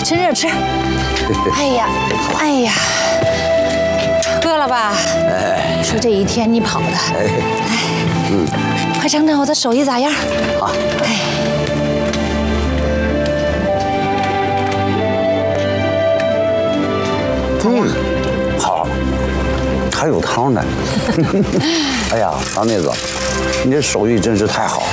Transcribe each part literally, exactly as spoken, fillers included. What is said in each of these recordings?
趁热吃。哎呀，哎呀，饿了吧？哎，你说这一天你跑的，哎，嗯，快尝尝我的手艺咋样？ 好，哎， 咋样？ 好，还有汤呢。哎呀，大妹子，你这手艺真是太好了。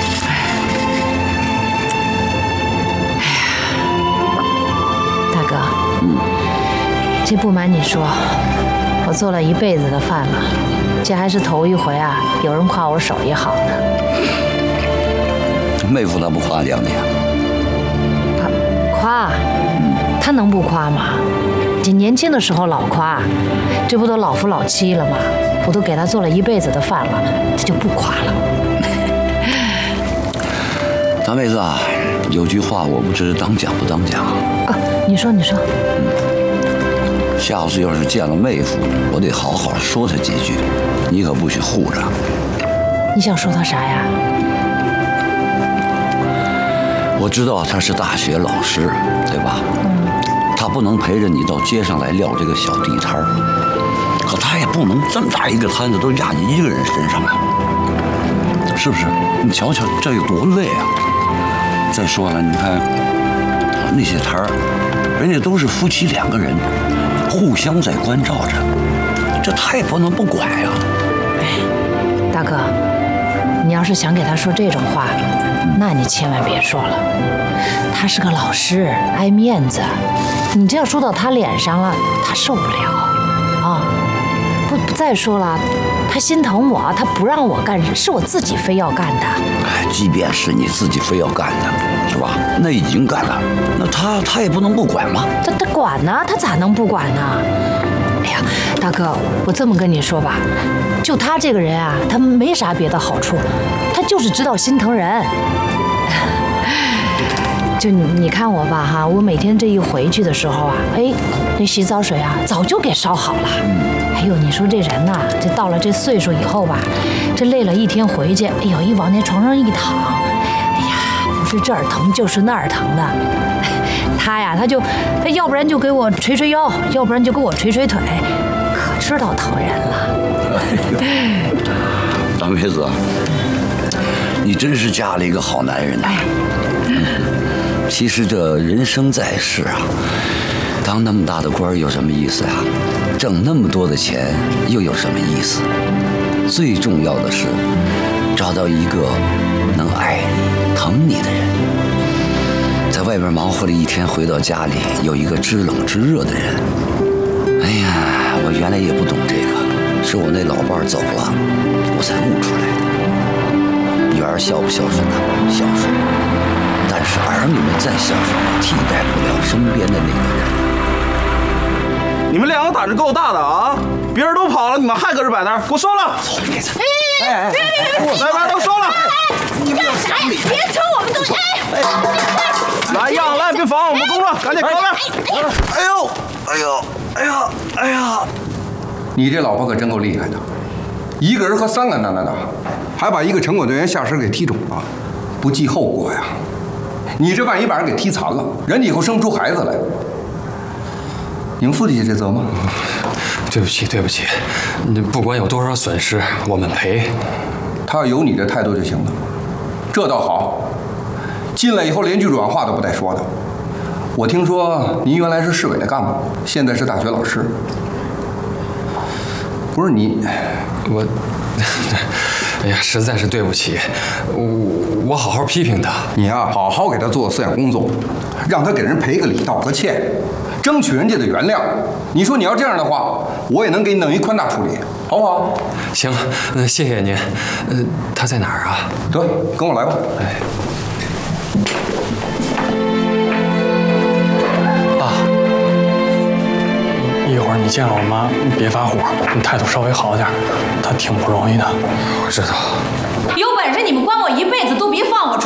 嗯，这不瞒你说，我做了一辈子的饭了，这还是头一回啊，有人夸我手艺好呢。 妹夫他不夸奖你啊？ 他夸，嗯，他能不夸吗？这年轻的时候老夸，这不都老夫老妻了吗？我都给他做了一辈子的饭了，他就不夸了。 大妹子啊，有句话我不知当讲不当讲。 啊，你说，你说。 嗯，下次要是见了妹夫，我得好好说他几句，你可不许护着。 你想说他啥呀？ 我知道他是大学老师，对吧？嗯。他不能陪着你到街上来撂这个小地摊儿，可他也不能这么大一个摊子都压你一个人身上啊，是不是？你瞧瞧，这有多累啊！再说了，你看。 那些摊儿，人家都是夫妻两个人，互相在关照着，这他也不能不管呀。 哎，大哥，你要是想给他说这种话，那你千万别说了。他是个老师，爱面子，你这要说到他脸上了，他受不了啊。不，再说了，他心疼我，他不让我干，是我自己非要干的。 哎，即便是你自己非要干的。 是吧？那已经干了，那他他也不能不管吗？ 他他管呢，他咋能不管呢？哎呀，大哥，我这么跟你说吧，就他这个人啊，他没啥别的好处，他就是知道心疼人。就你你看我吧哈，我每天这一回去的时候啊，哎，那洗澡水啊早就给烧好了。哎呦，你说这人呐、啊，这到了这岁数以后吧，这累了一天回去，哎呦，一往那床上一躺。 是这儿疼就是那儿疼的，他呀，他就他要不然就给我捶捶腰，要不然就给我捶捶腿，可知道疼人了。 哎、大妹子，你真是嫁了一个好男人呐、啊！嗯、其实这人生在世啊，当那么大的官有什么意思呀？挣那么多的钱又有什么意思？最重要的是找到一个能爱你、疼你的人。 在外边忙活了一天，回到家里有一个知冷知热的人。哎呀，我原来也不懂这个，是我那老伴走了，我才悟出来的。女儿孝不孝顺呢？孝顺，但是儿女们再孝顺，替代不了身边的那个人。 你们两个胆子够大的啊！别人都跑了，你们还搁这摆那儿，给我收了！ 走，别走！ 哎哎哎！别别别！ 来来，都收了！ 你干啥呀？别抽我们东西！哎！ 来样来，别妨碍我们工作，赶紧搞点！ 哎呦，哎呦，哎呀，哎呀！ 你这老婆可真够厉害的，一个人和三个男的打，还把一个城管队员下身给踢肿了，不计后果呀！你这万一把人给踢残了，人家以后生不出孩子来，你们负得起这责吗？ 对不起，对不起，不管有多少损失，我们赔。 他要有你这态度就行了，这倒好。 进来以后连句软话都不带说的。我听说您原来是市委的干部，现在是大学老师。不是你， 我，哎呀，实在是对不起，我我好好批评他。 你呀、啊，好好给他做思想工作，让他给人赔个礼，道个歉，争取人家的原谅。你说你要这样的话，我也能给你弄一宽大处理，好不好？ 行，那谢谢您。呃，他在哪儿啊？ 得，跟我来吧。哎。 一会儿你见了我妈，你别发火，你态度稍微好点，她挺不容易的。 我知道。 有本事你们关我一辈子都别放我出